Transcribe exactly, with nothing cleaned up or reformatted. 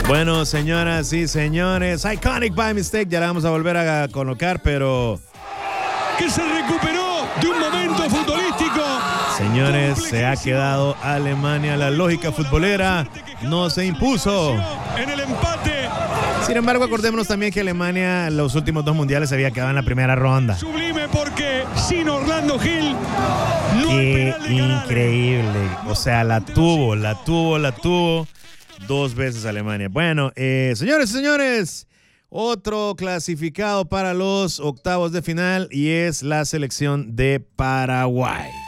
Bueno, señoras y señores, Iconic by Mistake, ya la vamos a volver a colocar, pero... que se recuperó de un momento futbolístico. Señores, se ha quedado Alemania. La lógica futbolera no se impuso. En el empate. Sin embargo, acordémonos también que Alemania en los últimos dos mundiales se había quedado en la primera ronda. Sublime, porque sin Orlando Gil no Qué hay penal de increíble. O sea, la tuvo, la tuvo, la tuvo dos veces Alemania. Bueno, eh, señores y señores, otro clasificado para los octavos de final y es la selección de Paraguay.